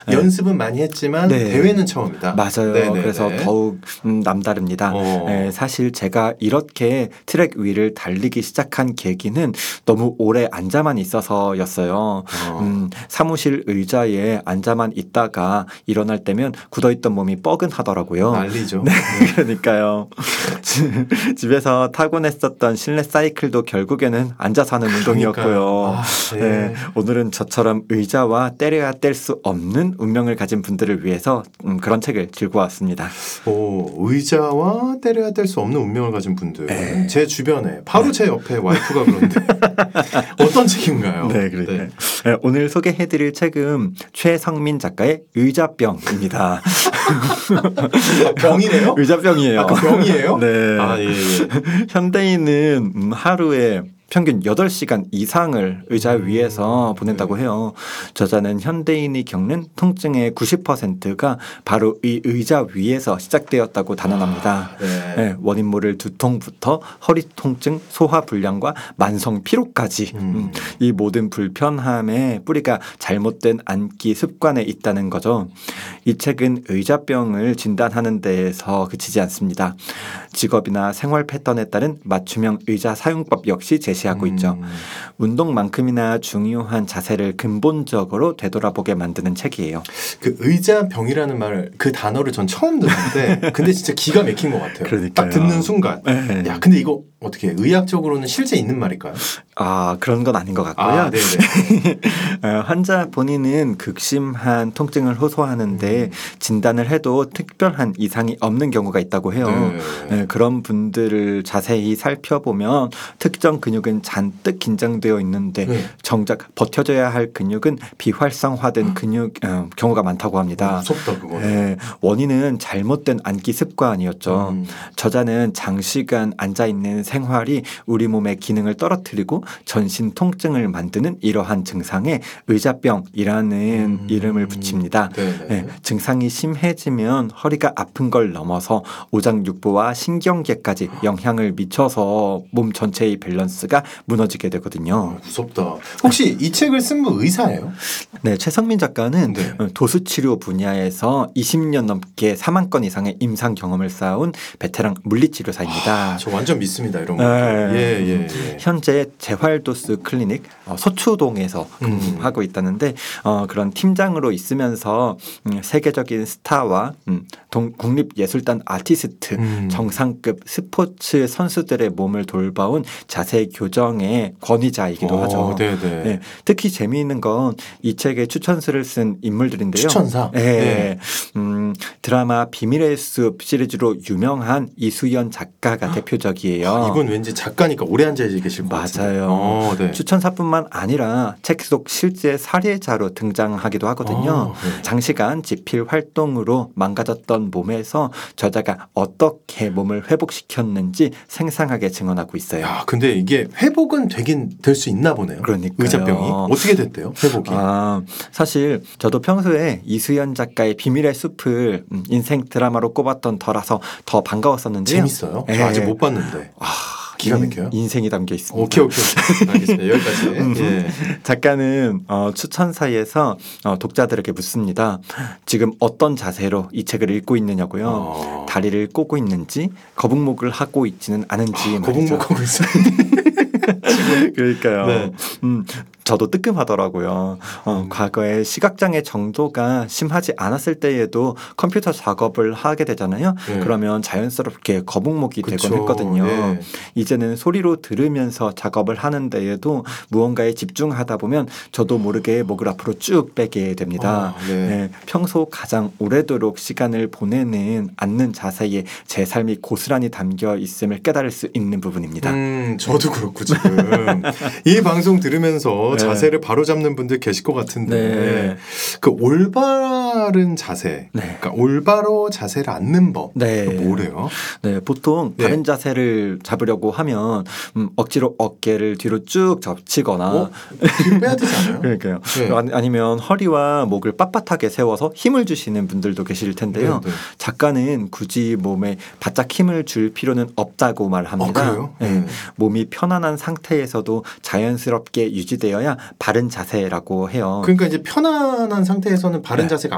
연습은 많이 했지만 대회는 처음이다. 맞아요. 그래서 더욱 남다릅니다. 사실 제가 이렇게 트랙 위를 달리기 시작한 계기는 너무 오래 앉아만 있어서였어요. 사무실 의자에 앉아만 있다가 일어날 때면 굳어있던 몸이 뻐근하더라고요. 난리죠. 그러니까요. 집에서 타곤 했었던 실내 사이클도 결국에는 앉아서 하는 운동이었고요. 오늘은 저처럼 의자와 때려야 뗄 수 없는 운명을 가진 분들을 위해서 그런 책을 들고 왔습니다. 의자와 때려야 뗄 수 없는 운명을 가진 분들. 제 주변에 바로 제 옆에 와이프가 그런데 어떤 책인가요? 그러니까요. 오늘 소개해드릴 책은 최성민 작가의 의자병입니다. 병이래요? 의자병이에요. 그 병이에요? 네. 예. 현대인은 하루에 평균 8시간 이상을 의자 위에서 보낸다고 해요. 저자는 현대인이 겪는 통증의 90%가 바로 이 의자 위에서 시작되었다고 단언합니다. 원인 모를 두통부터 허리 통증, 소화 불량과 만성 피로까지 이 모든 불편함의 뿌리가 잘못된 앉기 습관에 있다는 거죠. 이 책은 의자병을 진단하는 데에서 그치지 않습니다. 직업이나 생활 패턴에 따른 맞춤형 의자 사용법 역시 제시하고 있죠. 운동만큼이나 중요한 자세를 근본적으로 되돌아보게 만드는 책이에요. 그 의자병이라는 말, 그 단어를 전 처음 듣는데 근데 진짜 기가 막힌 것 같아요. 그러니까요. 딱 듣는 순간 야, 근데 이거 어떻게 의학적으로는 실제 있는 말일까요? 그런 건 아닌 것 같고요. 환자 본인은 극심한 통증을 호소하는데 진단을 해도 특별한 이상이 없는 경우가 있다고 해요. 그런 분들을 자세히 살펴보면 특정 근육은 잔뜩 긴장되어 있는데 정작 버텨줘야 할 근육은 비활성화된 근육 경우가 많다고 합니다. 무섭다 그거는. 원인은 잘못된 앉기 습관이었죠. 저자는 장시간 앉아있는 생활이 우리 몸의 기능을 떨어뜨리고 전신 통증을 만드는 이러한 증상에 의자병이라는 이름을 붙입니다. 증상이 심해지면 허리가 아픈 걸 넘어서 오장육부와 신경계까지 영향을 미쳐서 몸 전체의 밸런스가 무너지게 되거든요. 무섭다. 혹시 이 책을 쓴 분 의사예요? 네, 최성민 작가는 도수치료 분야에서 20년 넘게 4만 건 이상의 임상 경험을 쌓아온 베테랑 물리치료사입니다. 저 완전 믿습니다. 이런 거. 현재 재활도스 클리닉 서초동에서 근무하고 있다는데 그런 팀장으로 있으면서 세계적인 스타와 국립예술단 아티스트, 정상급 스포츠 선수들의 몸을 돌봐온 자세 교정의 권위자이기도 하죠. 특히 재미있는 건 이 책에 추천서를 쓴 인물들인데요. 추천사? 드라마 비밀의 숲 시리즈로 유명한 이수연 작가가 대표적이에요. 이분 왠지 작가니까 오래 앉아 계실 것 같아요. 맞아요. 추천사뿐만 아니라 책 속 실제 사례자로 등장하기도 하거든요. 장시간 집필 활동으로 망가졌던 몸에서 저자가 어떻게 몸을 회복시켰는지 생생하게 증언하고 있어요. 근데 이게 회복은 될 수 있나 보네요. 그러니까요. 의자병이 어떻게 됐대요? 회복이. 사실 저도 평소에 이수연 작가의 비밀의 숲을 인생 드라마로 꼽았던 터라서 더 반가웠었는데요. 재밌어요? 저 아직 못 봤는데. 기가 막혀요? 인생이 담겨 있습니다. 오케이. 알겠습니다. 여기까지. 작가는 추천사에서 독자들에게 묻습니다. 지금 어떤 자세로 이 책을 읽고 있느냐고요. 다리를 꼬고 있는지 거북목을 하고 있지는 않은지 거북목 하고 있어요. 그러니까요. 저도 뜨끔하더라고요. 과거에 시각장애 정도가 심하지 않았을 때에도 컴퓨터 작업을 하게 되잖아요. 그러면 자연스럽게 거북목이 되곤 했거든요. 이제는 소리로 들으면서 작업을 하는 데에도 무언가에 집중하다 보면 저도 모르게 목을 앞으로 쭉 빼게 됩니다. 평소 가장 오래도록 시간을 보내는 앉는 자세에 제 삶이 고스란히 담겨 있음을 깨달을 수 있는 부분입니다. 저도 그렇고 지금 이 방송 들으면서 자세를 바로잡는 분들 계실 것 같은데 그 올바른 자세, 그러니까 올바로 자세를 앉는 법, 뭐래요? 보통 바른 자세를 잡으려고 하면 억지로 어깨를 뒤로 쭉 접치거나 뒤로 빼야 되지 않아요? 그러니까요. 아니면 허리와 목을 빳빳하게 세워서 힘을 주시는 분들도 계실 텐데요. 작가는 굳이 몸에 바짝 힘을 줄 필요는 없다고 말합니다. 그래요? 몸이 편안한 상태에서도 자연스럽게 유지되어야 바른 자세라고 해요. 그러니까 이제 편안한 상태에서는 바른 자세가